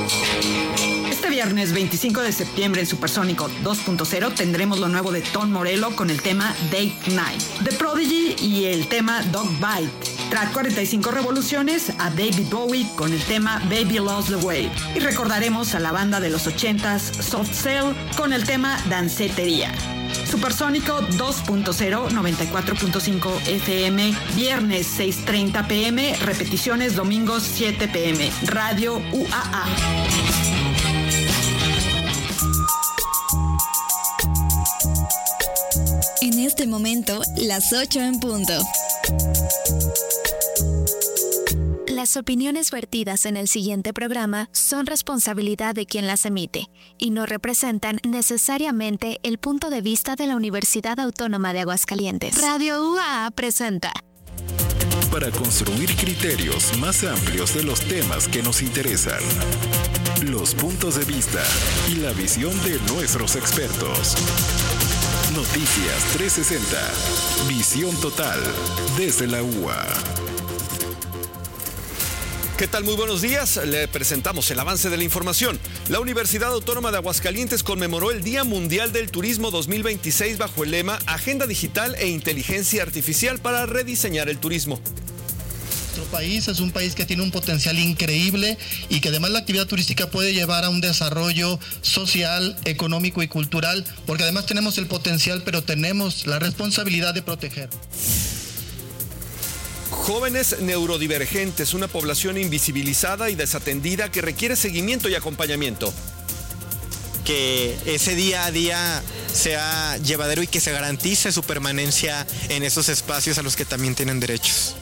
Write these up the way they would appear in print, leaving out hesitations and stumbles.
Este viernes 25 de septiembre en Supersónico 2.0 tendremos lo nuevo de Tom Morello con el tema Date Night, The Prodigy y el tema Dog Bite. Track 45 revoluciones a David Bowie con el tema Baby Lost the Way. Y recordaremos a la banda de los 80s Soft Cell con el tema Dancetería. Supersónico 2.0, 94.5 FM, viernes 6:30 PM, repeticiones domingos 7 PM, Radio UAA. En este momento, las 8 en punto. Las opiniones vertidas en el siguiente programa son responsabilidad de quien las emite y no representan necesariamente el punto de vista de la Universidad Autónoma de Aguascalientes. Radio UAA presenta. Para construir criterios más amplios de los temas que nos interesan, los puntos de vista y la visión de nuestros expertos. Noticias 360. Visión total desde la UA. ¿Qué tal? Muy buenos días. Le presentamos el avance de la información. La Universidad Autónoma de Aguascalientes conmemoró el Día Mundial del Turismo 2026 bajo el lema Agenda Digital e Inteligencia Artificial para rediseñar el turismo. Nuestro país es un país que tiene un potencial increíble y que además la actividad turística puede llevar a un desarrollo social, económico y cultural, porque además tenemos el potencial, pero tenemos la responsabilidad de proteger. Jóvenes neurodivergentes, una población invisibilizada y desatendida que requiere seguimiento y acompañamiento. Que ese día a día sea llevadero y que se garantice su permanencia en esos espacios a los que también tienen derechos.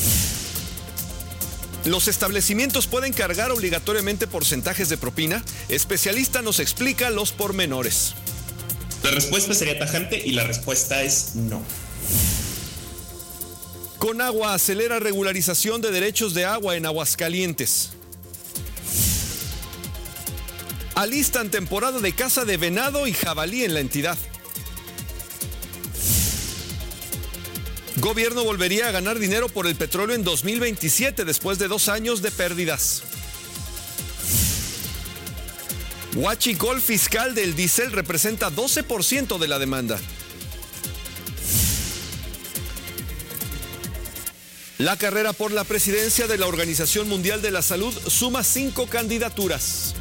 ¿Los establecimientos pueden cargar obligatoriamente porcentajes de propina? Especialista nos explica los pormenores. La respuesta sería tajante y la respuesta es no. Conagua acelera regularización de derechos de agua en Aguascalientes. Alistan temporada de caza de venado y jabalí en la entidad. Gobierno volvería a ganar dinero por el petróleo en 2027 después de 2 años de pérdidas. Huachicol fiscal del diésel representa 12% de la demanda. La carrera por la presidencia de la Organización Mundial de la Salud suma 5 candidaturas.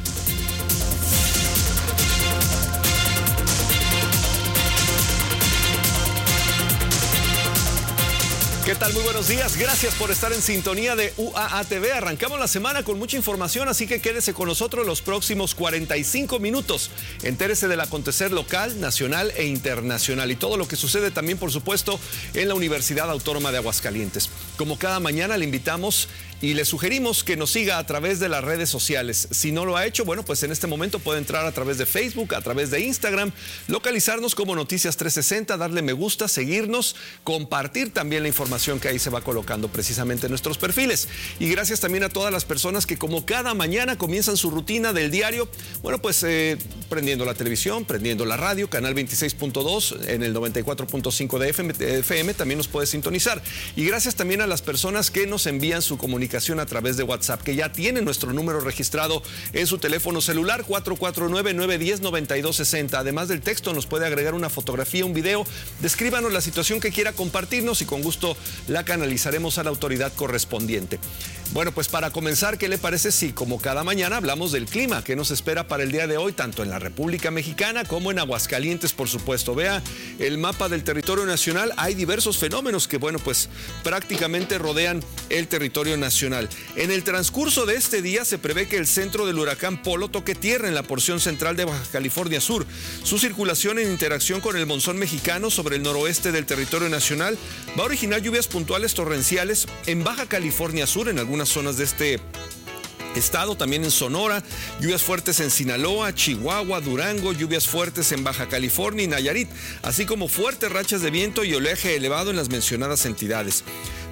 ¿Qué tal? Muy buenos días. Gracias por estar en sintonía de UAA TV. Arrancamos la semana con mucha información, así que quédese con nosotros los próximos 45 minutos. Entérese del acontecer local, nacional e internacional y todo lo que sucede también, por supuesto, en la Universidad Autónoma de Aguascalientes. Como cada mañana le invitamos y le sugerimos que nos siga a través de las redes sociales. Si no lo ha hecho, bueno, pues en este momento puede entrar a través de Facebook, a través de Instagram, localizarnos como Noticias 360, darle me gusta, seguirnos, compartir también la información que ahí se va colocando precisamente en nuestros perfiles. Y gracias también a todas las personas que como cada mañana comienzan su rutina del diario, bueno, pues prendiendo la televisión, prendiendo la radio, canal 26.2 en el 94.5 de FM, también nos puede sintonizar. Y gracias también a las personas que nos envían su comunicación a través de WhatsApp, que ya tienen nuestro número registrado en su teléfono celular, 449-910-9260. Además del texto, nos puede agregar una fotografía, un video, descríbanos la situación que quiera compartirnos y con gusto la canalizaremos a la autoridad correspondiente. Bueno, pues para comenzar, ¿qué le parece si, como cada mañana, hablamos del clima que nos espera para el día de hoy, tanto en la República Mexicana como en Aguascalientes, por supuesto? Vea el mapa del territorio nacional, hay diversos fenómenos que, bueno, pues prácticamente rodean el territorio nacional. En el transcurso de este día se prevé que el centro del huracán Polo toque tierra en la porción central de Baja California Sur. Su circulación en interacción con el monzón mexicano sobre el noroeste del territorio nacional va a originar lluvias puntuales torrenciales en Baja California Sur, en algunas zonas de este estado, también en Sonora, lluvias fuertes en Sinaloa, Chihuahua, Durango, lluvias fuertes en Baja California y Nayarit, así como fuertes rachas de viento y oleaje elevado en las mencionadas entidades.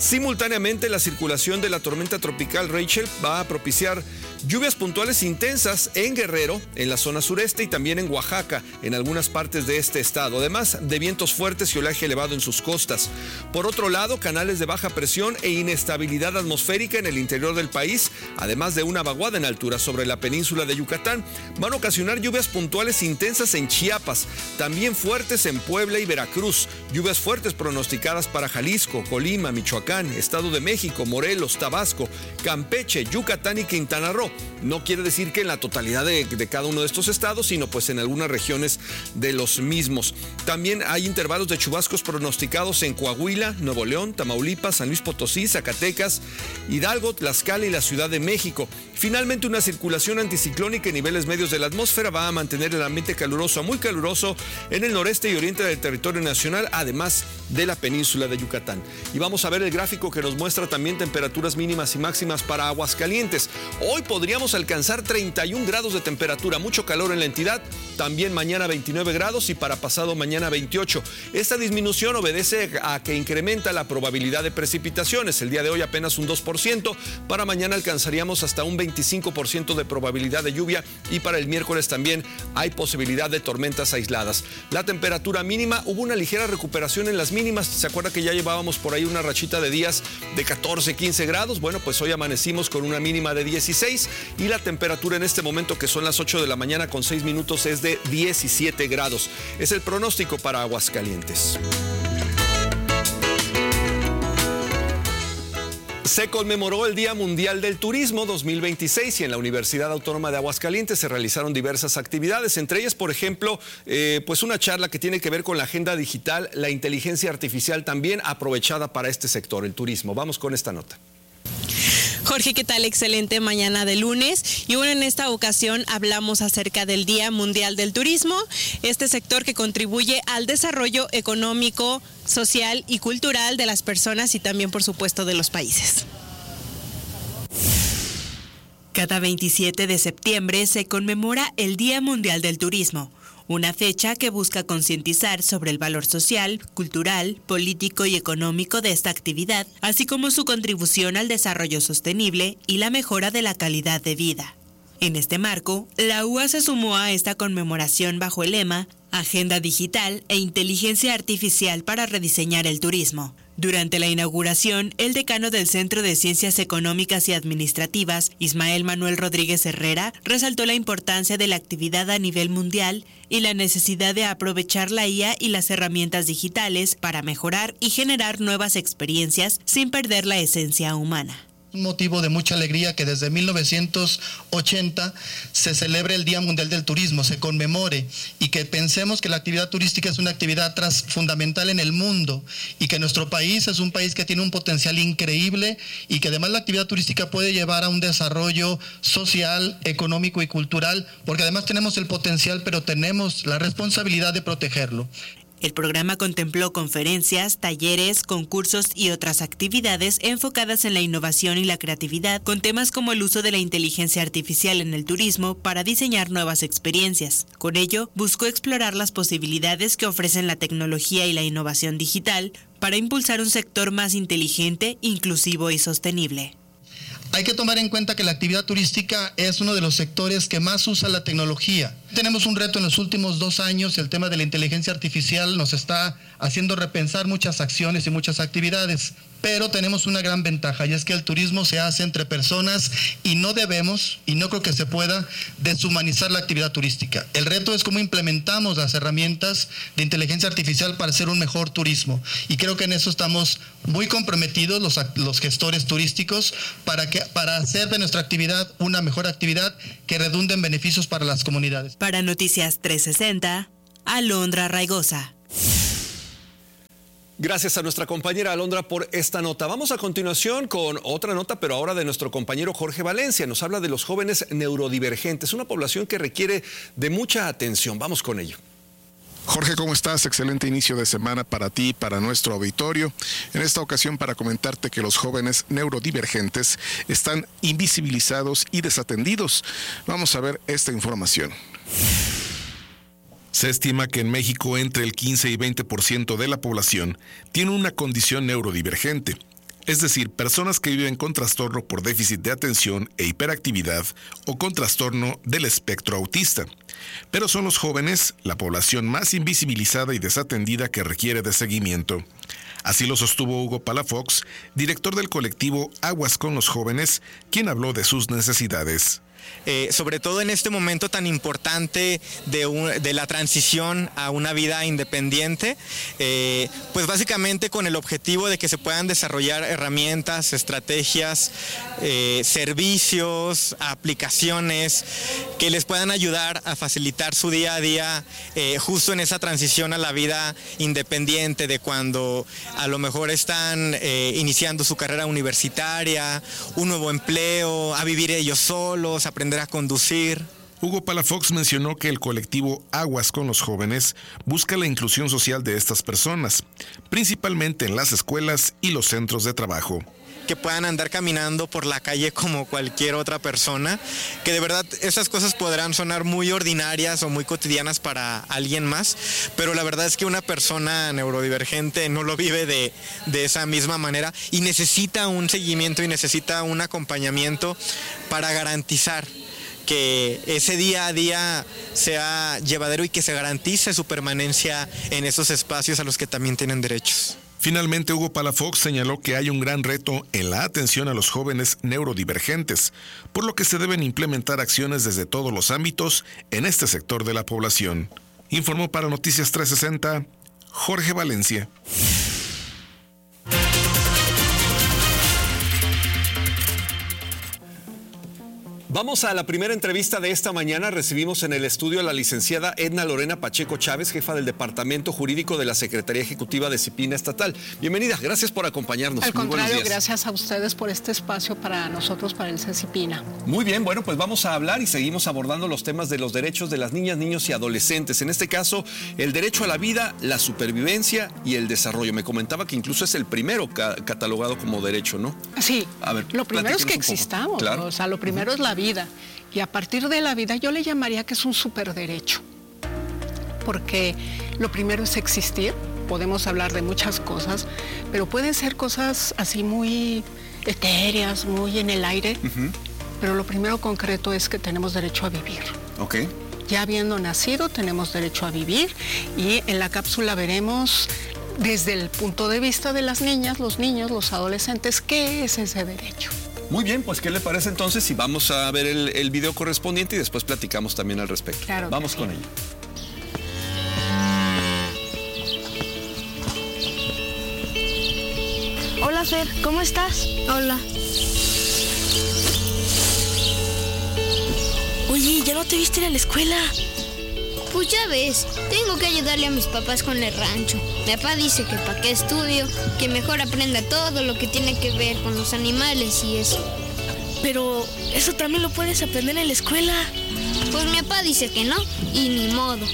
Simultáneamente, la circulación de la tormenta tropical Rachel va a propiciar lluvias puntuales intensas en Guerrero, en la zona sureste, y también en Oaxaca, en algunas partes de este estado, además de vientos fuertes y oleaje elevado en sus costas. Por otro lado, canales de baja presión e inestabilidad atmosférica en el interior del país, además de una vaguada en altura sobre la península de Yucatán, van a ocasionar lluvias puntuales intensas en Chiapas, también fuertes en Puebla y Veracruz, lluvias fuertes pronosticadas para Jalisco, Colima, Michoacán, Estado de México, Morelos, Tabasco, Campeche, Yucatán y Quintana Roo. No quiere decir que en la totalidad de cada uno de estos estados, sino pues en algunas regiones de los mismos. También hay intervalos de chubascos pronosticados en Coahuila, Nuevo León, Tamaulipas, San Luis Potosí, Zacatecas, Hidalgo, Tlaxcala y la Ciudad de México. Finalmente, una circulación anticiclónica en niveles medios de la atmósfera va a mantener el ambiente caluroso a muy caluroso en el noreste y oriente del territorio nacional, además de la península de Yucatán. Y vamos a ver el gráfico que nos muestra también temperaturas mínimas y máximas para Aguascalientes. Hoy podríamos alcanzar 31 grados de temperatura, mucho calor en la entidad, también mañana 29 grados y para pasado mañana 28. Esta disminución obedece a que incrementa la probabilidad de precipitaciones. El día de hoy apenas un 2%, para mañana alcanzaríamos hasta un 25% de probabilidad de lluvia y para el miércoles también hay posibilidad de tormentas aisladas. La temperatura mínima, hubo una ligera recuperación en las mínimas. ¿Se acuerda que ya llevábamos por ahí una rachita de días de 14, 15 grados? Bueno, pues hoy amanecimos con una mínima de 16 y la temperatura en este momento, que son las 8 de la mañana con 6 minutos, es de 17 grados. Es el pronóstico para Aguascalientes. Se conmemoró el Día Mundial del Turismo 2026 y en la Universidad Autónoma de Aguascalientes se realizaron diversas actividades, entre ellas, por ejemplo, pues una charla que tiene que ver con la agenda digital, la inteligencia artificial también aprovechada para este sector, el turismo. Vamos con esta nota. Jorge, ¿qué tal? Excelente mañana de lunes. Y bueno, en esta ocasión hablamos acerca del Día Mundial del Turismo, este sector que contribuye al desarrollo económico, social y cultural de las personas y también, por supuesto, de los países. Cada 27 de septiembre se conmemora el Día Mundial del Turismo, una fecha que busca concientizar sobre el valor social, cultural, político y económico de esta actividad, así como su contribución al desarrollo sostenible y la mejora de la calidad de vida. En este marco, la UA se sumó a esta conmemoración bajo el lema Agenda Digital e Inteligencia Artificial para rediseñar el turismo. Durante la inauguración, el decano del Centro de Ciencias Económicas y Administrativas, Ismael Manuel Rodríguez Herrera, resaltó la importancia de la actividad a nivel mundial y la necesidad de aprovechar la IA y las herramientas digitales para mejorar y generar nuevas experiencias sin perder la esencia humana. Un motivo de mucha alegría que desde 1980 se celebre el Día Mundial del Turismo, se conmemore y que pensemos que la actividad turística es una actividad fundamental en el mundo y que nuestro país es un país que tiene un potencial increíble y que además la actividad turística puede llevar a un desarrollo social, económico y cultural, porque además tenemos el potencial, pero tenemos la responsabilidad de protegerlo. El programa contempló conferencias, talleres, concursos y otras actividades enfocadas en la innovación y la creatividad, con temas como el uso de la inteligencia artificial en el turismo para diseñar nuevas experiencias. Con ello, buscó explorar las posibilidades que ofrecen la tecnología y la innovación digital para impulsar un sector más inteligente, inclusivo y sostenible. Hay que tomar en cuenta que la actividad turística es uno de los sectores que más usa la tecnología. Tenemos un reto en los últimos 2 años, el tema de la inteligencia artificial nos está haciendo repensar muchas acciones y muchas actividades, pero tenemos una gran ventaja y es que el turismo se hace entre personas y no debemos, y no creo que se pueda, deshumanizar la actividad turística. El reto es cómo implementamos las herramientas de inteligencia artificial para hacer un mejor turismo y creo que en eso estamos muy comprometidos los gestores turísticos para hacer de nuestra actividad una mejor actividad que redunde en beneficios para las comunidades. Para Noticias 360, Alondra Raigosa. Gracias a nuestra compañera Alondra por esta nota. Vamos a continuación con otra nota, pero ahora de nuestro compañero Jorge Valencia. Nos habla de los jóvenes neurodivergentes, una población que requiere de mucha atención. Vamos con ello. Jorge, ¿cómo estás? Excelente inicio de semana para ti y para nuestro auditorio. En esta ocasión para comentarte que los jóvenes neurodivergentes están invisibilizados y desatendidos. Vamos a ver esta información. Se estima que en México entre el 15 y 20% de la población tiene una condición neurodivergente. es decir, personas que viven con trastorno por déficit de atención e hiperactividad o con trastorno del espectro autista. Pero son los jóvenes la población más invisibilizada y desatendida que requiere de seguimiento. Así lo sostuvo Hugo Palafox, director del colectivo Aguas con los Jóvenes, quien habló de sus necesidades. Sobre todo en este momento tan importante de la transición a una vida independiente, pues básicamente con el objetivo de que se puedan desarrollar herramientas, estrategias, servicios, aplicaciones que les puedan ayudar a facilitar su día a día justo en esa transición a la vida independiente, de cuando a lo mejor están iniciando su carrera universitaria, un nuevo empleo, a vivir ellos solos, aprender a conducir. Hugo Palafox mencionó que el colectivo Aguas con los Jóvenes busca la inclusión social de estas personas, principalmente en las escuelas y los centros de trabajo. Que puedan andar caminando por la calle como cualquier otra persona, que de verdad esas cosas podrán sonar muy ordinarias o muy cotidianas para alguien más, pero la verdad es que una persona neurodivergente no lo vive de esa misma manera y necesita un seguimiento y necesita un acompañamiento para garantizar que ese día a día sea llevadero y que se garantice su permanencia en esos espacios a los que también tienen derechos. Finalmente, Hugo Palafox señaló que hay un gran reto en la atención a los jóvenes neurodivergentes, por lo que se deben implementar acciones desde todos los ámbitos en este sector de la población. Informó para Noticias 360, Jorge Valencia. Vamos a la primera entrevista de esta mañana. Recibimos en el estudio a la licenciada Edna Lorena Pacheco Chávez, jefa del Departamento Jurídico de la Secretaría Ejecutiva de Disciplina Estatal. Bienvenida, gracias por acompañarnos. Al contrario, gracias a ustedes por este espacio para nosotros, para el CECIPINA. Muy bien, bueno, pues vamos a hablar y seguimos abordando los temas de los derechos de las niñas, niños y adolescentes. En este caso, el derecho a la vida, la supervivencia y el desarrollo. Me comentaba que incluso es el primero catalogado como derecho, ¿no? Sí, a ver, lo primero es que existamos, claro. O sea, lo primero es la vida. Y a partir de la vida yo le llamaría que es un superderecho, porque lo primero es existir. Podemos hablar de muchas cosas, pero pueden ser cosas así muy etéreas, muy en el aire, pero lo primero concreto es que tenemos derecho a vivir. Okay. Ya habiendo nacido tenemos derecho a vivir, y en la cápsula veremos desde el punto de vista de las niñas, los niños, los adolescentes, ¿qué es ese derecho? Muy bien, pues ¿qué le parece entonces si vamos a ver el video correspondiente y después platicamos también al respecto? Claro. Vamos con ello. Hola Fer, ¿cómo estás? Hola. Oye, ¿ya no te viste ir a la escuela? Pues ya ves, tengo que ayudarle a mis papás con el rancho. Mi papá dice que para qué estudio, que mejor aprenda todo lo que tiene que ver con los animales y eso. Pero eso también lo puedes aprender en la escuela. Pues mi papá dice que no, y ni modo.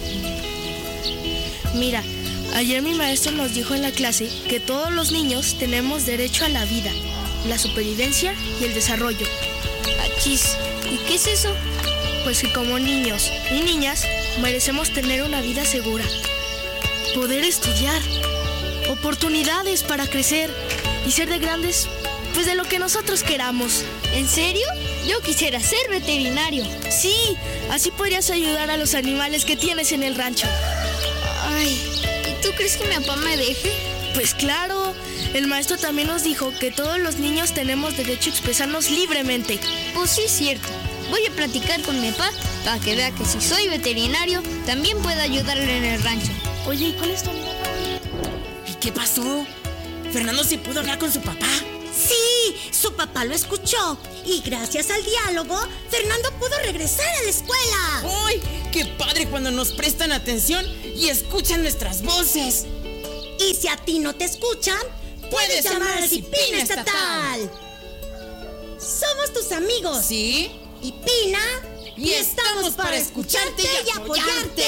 Mira, ayer mi maestro nos dijo en la clase que todos los niños tenemos derecho a la vida, la supervivencia y el desarrollo. Achis, ¿y qué es eso? Pues que como niños y niñas merecemos tener una vida segura, poder estudiar, oportunidades para crecer y ser de grandes, pues de lo que nosotros queramos. ¿En serio? Yo quisiera ser veterinario. Sí, así podrías ayudar a los animales que tienes en el rancho. Ay, ¿y tú crees que mi papá me deje? Pues claro, el maestro también nos dijo que todos los niños tenemos derecho a expresarnos libremente. Pues sí, es cierto. Voy a platicar con mi papá para que vea que si soy veterinario, también puedo ayudarle en el rancho. Oye, ¿y cuál es tu amiga? ¿Y qué pasó? ¿Fernando sí pudo hablar con su papá? Sí, su papá lo escuchó. Y gracias al diálogo, Fernando pudo regresar a la escuela. ¡Uy! ¡Qué padre cuando nos prestan atención y escuchan nuestras voces! Y si a ti no te escuchan, puedes llamar a Disciplina Estatal. Somos tus amigos. ¿Sí? Y Pina, y estamos para escucharte y apoyarte.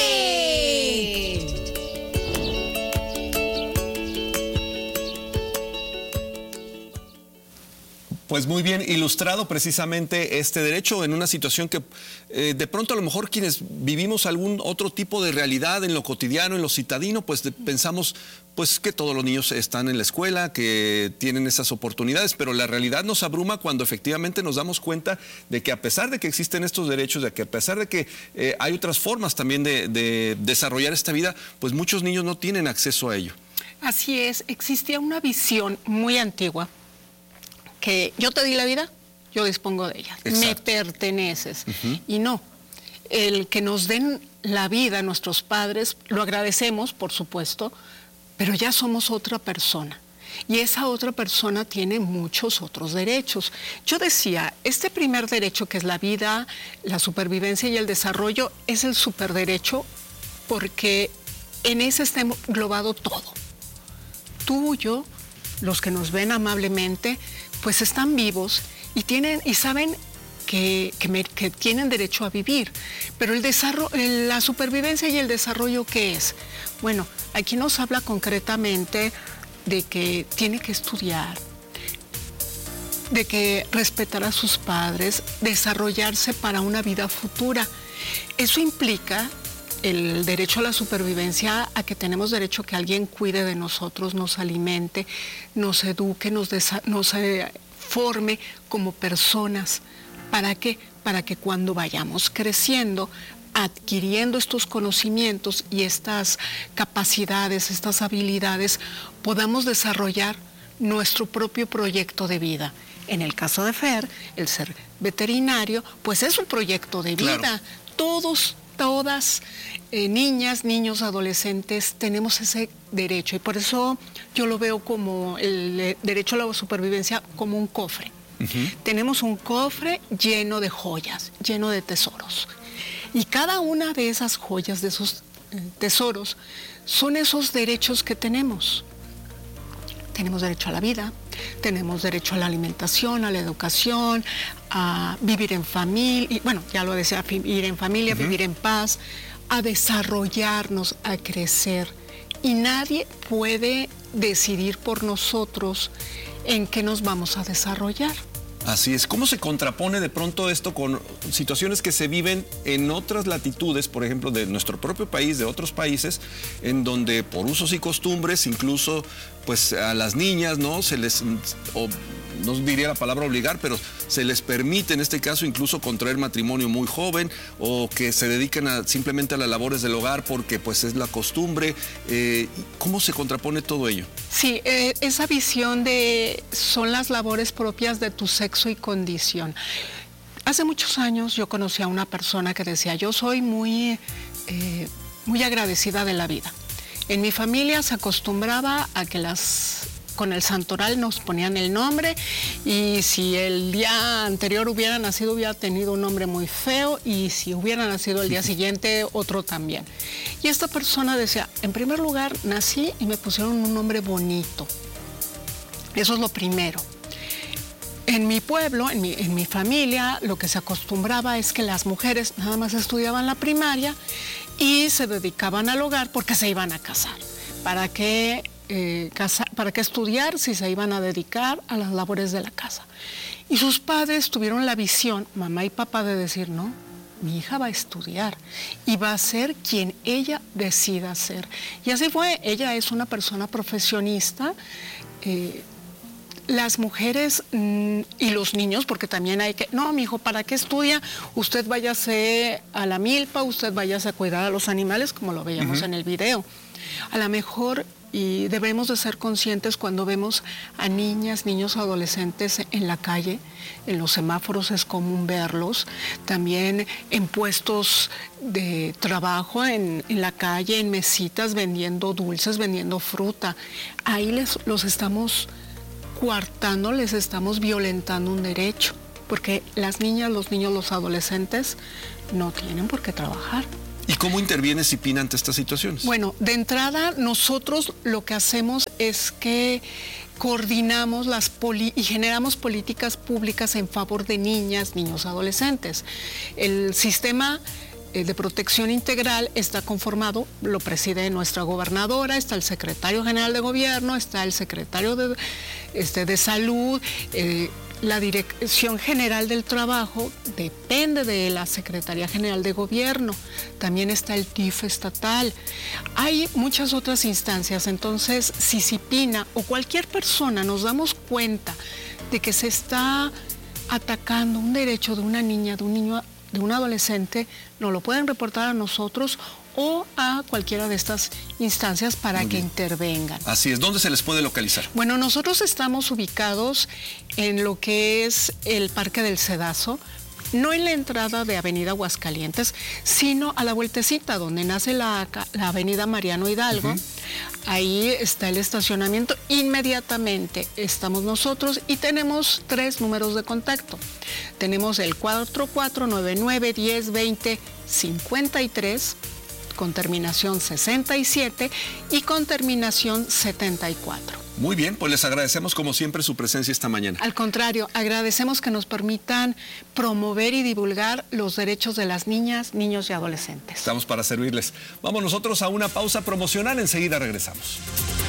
Pues muy bien ilustrado precisamente este derecho en una situación que de pronto a lo mejor quienes vivimos algún otro tipo de realidad en lo cotidiano, en lo citadino, pues pensamos pues que todos los niños están en la escuela, que tienen esas oportunidades, pero la realidad nos abruma cuando efectivamente nos damos cuenta de que a pesar de que existen estos derechos, de que a pesar de que hay otras formas también de desarrollar esta vida, pues muchos niños no tienen acceso a ello. Así es, existía una visión muy antigua que yo te di la vida, yo dispongo de ella, me perteneces. Y no, el que nos den la vida nuestros padres, lo agradecemos, por supuesto, pero ya somos otra persona. Y esa otra persona tiene muchos otros derechos. Yo decía, este primer derecho que es la vida, la supervivencia y el desarrollo, es el superderecho porque en ese está englobado todo. Tú, yo, los que nos ven amablemente, pues están vivos y saben que tienen derecho a vivir. Pero la supervivencia y el desarrollo, ¿qué es? Bueno, aquí nos habla concretamente de que tiene que estudiar, de que respetar a sus padres, desarrollarse para una vida futura. Eso implica el derecho a la supervivencia, a que tenemos derecho a que alguien cuide de nosotros, nos alimente, nos eduque, nos forme como personas. ¿Para qué? Para que cuando vayamos creciendo, adquiriendo estos conocimientos y estas capacidades, estas habilidades, podamos desarrollar nuestro propio proyecto de vida. En el caso de Fer, el ser veterinario, pues es un proyecto de vida. Claro. Todas, niñas, niños, adolescentes, tenemos ese derecho y por eso yo lo veo como el derecho a la supervivencia como un cofre. Tenemos un cofre lleno de joyas, lleno de tesoros. Y cada una de esas joyas, de esos tesoros, son esos derechos que tenemos. Tenemos derecho a la vida, tenemos derecho a la alimentación, a la educación, a vivir en familia, bueno, ya lo decía, vivir en familia, vivir en paz, a desarrollarnos, a crecer. Y nadie puede decidir por nosotros en qué nos vamos a desarrollar. Así es. ¿Cómo se contrapone de pronto esto con situaciones que se viven en otras latitudes, por ejemplo, de nuestro propio país, de otros países, en donde por usos y costumbres, incluso pues a las niñas, ¿no? Se les, o no diría la palabra obligar, pero se les permite en este caso incluso contraer matrimonio muy joven o que se dedican simplemente a las labores del hogar porque pues es la costumbre. ¿Cómo se contrapone todo ello? Sí, esa visión de son las labores propias de tu sexo y condición. Hace muchos años yo conocí a una persona que decía, yo soy muy agradecida de la vida. En mi familia se acostumbraba a que con el santoral nos ponían el nombre y si el día anterior hubiera nacido hubiera tenido un nombre muy feo y si hubiera nacido el día siguiente otro también. Y esta persona decía, en primer lugar nací y me pusieron un nombre bonito. Eso es lo primero. En mi pueblo, en mi familia, lo que se acostumbraba es que las mujeres nada más estudiaban la primaria y se dedicaban al hogar porque se iban a casar. ¿Para qué estudiar si se iban a dedicar a las labores de la casa? Y sus padres tuvieron la visión, mamá y papá, de decir, no, mi hija va a estudiar y va a ser quien ella decida ser. Y así fue, ella es una persona profesionista. Las mujeres y los niños, porque también hay que, no, mi hijo, ¿para qué estudia? Usted váyase a la milpa, usted váyase a cuidar a los animales, como lo veíamos en el video. A lo mejor, y debemos de ser conscientes cuando vemos a niñas, niños, adolescentes en la calle, en los semáforos es común verlos, también en puestos de trabajo, en la calle, en mesitas, vendiendo dulces, vendiendo fruta. Ahí los estamos coartando, les estamos violentando un derecho, porque las niñas, los niños, los adolescentes no tienen por qué trabajar. ¿Y cómo interviene CIPINA ante estas situaciones? Bueno, de entrada nosotros lo que hacemos es que coordinamos y generamos políticas públicas en favor de niñas, niños, adolescentes. El sistema de protección integral está conformado, lo preside nuestra gobernadora, está el secretario general de gobierno, está el secretario de salud, la Dirección General del Trabajo depende de la Secretaría General de Gobierno, también está el DIF estatal, hay muchas otras instancias. Entonces, si CIPINA o cualquier persona nos damos cuenta de que se está atacando un derecho de una niña, de un niño, de un adolescente, nos lo pueden reportar a nosotros o a cualquiera de estas instancias para que intervengan. Así es. ¿Dónde se les puede localizar? Bueno, nosotros estamos ubicados en lo que es el Parque del Cedazo, no en la entrada de Avenida Aguascalientes, sino a la vueltecita donde nace la Avenida Mariano Hidalgo. Ahí está el estacionamiento. Inmediatamente estamos nosotros y tenemos 3 números de contacto. Tenemos el 4499-1020-53 con terminación 67 y con terminación 74. Muy bien, pues les agradecemos como siempre su presencia esta mañana. Al contrario, agradecemos que nos permitan promover y divulgar los derechos de las niñas, niños y adolescentes. Estamos para servirles. Vamos nosotros a una pausa promocional, enseguida regresamos.